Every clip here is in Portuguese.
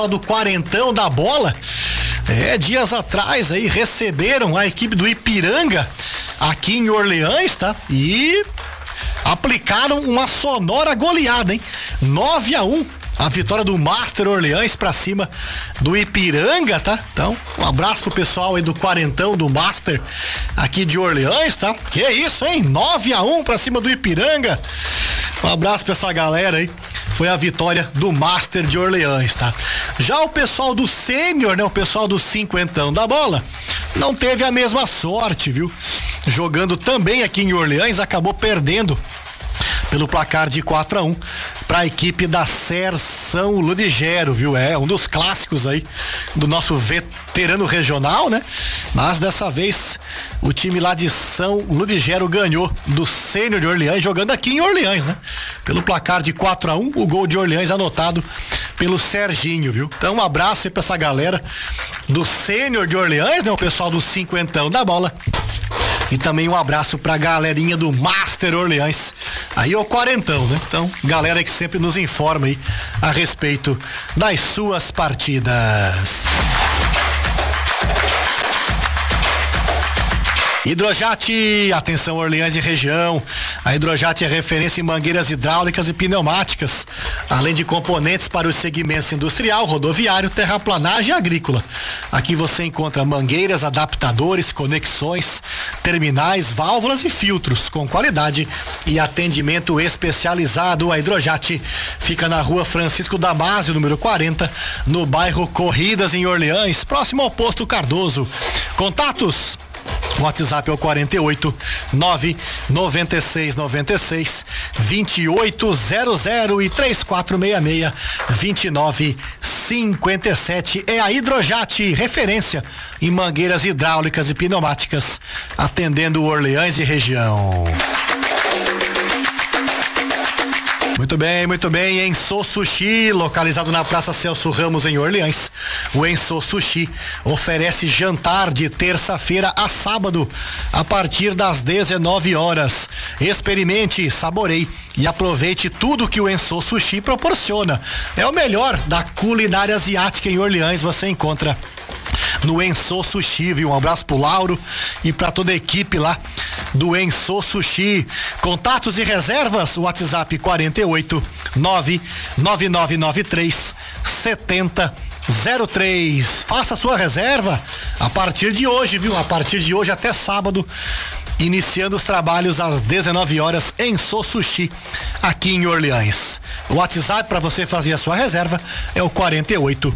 do quarentão da bola, dias atrás aí receberam a equipe do Ipiranga aqui em Orleans, tá? E aplicaram uma sonora goleada, hein? 9-1, a vitória do Master Orleans pra cima do Ipiranga, tá? Então, um abraço pro pessoal aí do quarentão do Master aqui de Orleans, tá? Que isso, hein? 9-1 pra cima do Ipiranga. Um abraço pra essa galera aí. Foi a vitória do Master de Orleans, tá? Já o pessoal do Sênior, né? O pessoal do cinquentão da bola não teve a mesma sorte, viu? Jogando também aqui em Orleans, acabou perdendo pelo placar de 4-1 para a equipe da Ser São Ludigero, viu? É um dos clássicos aí do nosso veterano regional, né? Mas dessa vez o time lá de São Ludigero ganhou do Sênior de Orleans, jogando aqui em Orleans, né? Pelo placar de 4-1, o gol de Orleans anotado pelo Serginho, viu? Então um abraço aí pra essa galera do Sênior de Orleans, né? O pessoal do cinquentão da bola. E também um abraço pra galerinha do Master Orleans. Aí o quarentão, né? Então, galera que sempre nos informa aí a respeito das suas partidas. Hidrojat, atenção Orleans e região. A Hidrojat é referência em mangueiras hidráulicas e pneumáticas, além de componentes para os segmentos industrial, rodoviário, terraplanagem e agrícola. Aqui você encontra mangueiras, adaptadores, conexões, terminais, válvulas e filtros com qualidade e atendimento especializado. A Hidrojat fica na rua Francisco Damásio, número 40, no bairro Corridas, em Orleans, próximo ao posto Cardoso. Contatos: o WhatsApp é o 48 996 96 2800 e 3466 2957. É a Hidrojat, referência em mangueiras hidráulicas e pneumáticas, atendendo Orleans e região. Muito bem, Enso Sushi, localizado na Praça Celso Ramos, em Orleans. O Enso Sushi oferece jantar de terça-feira a sábado, a partir das 19 horas. Experimente, saboreie e aproveite tudo que o Enso Sushi proporciona. É o melhor da culinária asiática em Orleans, você encontra no Enso Sushi, viu? Um abraço pro Lauro e pra toda a equipe lá do Enso Sushi. Contatos e reservas, o WhatsApp 48 99993 7003. Faça a sua reserva a partir de hoje, viu? A partir de hoje até sábado, iniciando os trabalhos às 19 horas em Enso Sushi, aqui em Orleans. O WhatsApp para você fazer a sua reserva é o 48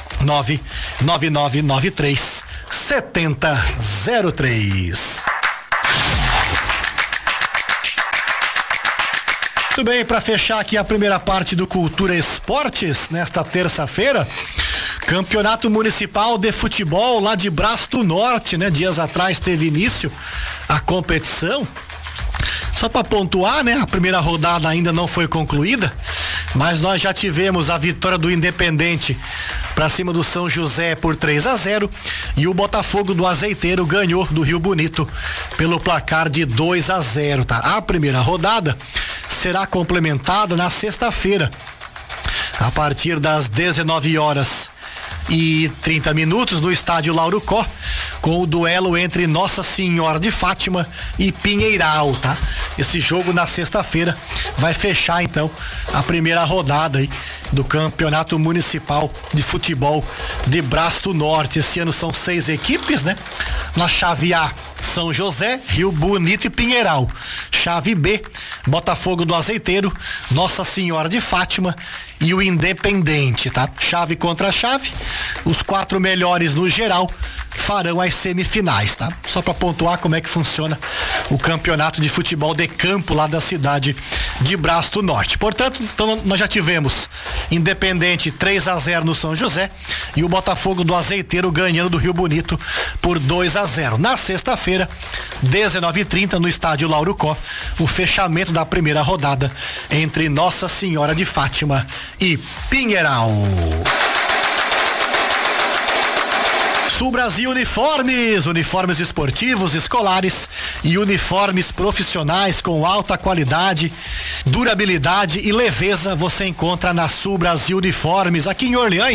99993 7003. Muito bem, para fechar aqui a primeira parte do Cultura Esportes, nesta terça-feira, Campeonato Municipal de Futebol lá de Braço do Norte, né? Dias atrás teve início a competição. Só para pontuar, né? A primeira rodada ainda não foi concluída, mas nós já tivemos a vitória do Independente para cima do São José por 3-0 e o Botafogo do Azeiteiro ganhou do Rio Bonito pelo placar de 2-0, tá? A primeira rodada será complementada na sexta-feira, a partir das 19 horas e 30 minutos no estádio Lauro Có, com o duelo entre Nossa Senhora de Fátima e Pinheiral, tá? Esse jogo na sexta-feira vai fechar então a primeira rodada aí do Campeonato Municipal de Futebol de Braço do Norte. Esse ano são 6 equipes, né? Na chave A, São José, Rio Bonito e Pinheiral. Chave B, Botafogo do Azeiteiro, Nossa Senhora de Fátima e o Independente, tá? Chave contra chave, os 4 melhores no geral farão as semifinais, tá? Só para pontuar como é que funciona o campeonato de futebol de campo lá da cidade de Braço do Norte. Portanto, então, nós já tivemos Independente 3-0 no São José e o Botafogo do Azeiteiro ganhando do Rio Bonito por 2-0. Na sexta-feira, 19h30, no estádio Lauro Có, o fechamento da primeira rodada entre Nossa Senhora de Fátima e Pinheiral. Sul Brasil Uniformes, uniformes esportivos, escolares e uniformes profissionais com alta qualidade, durabilidade e leveza você encontra na Sul Brasil Uniformes, aqui em Orleans.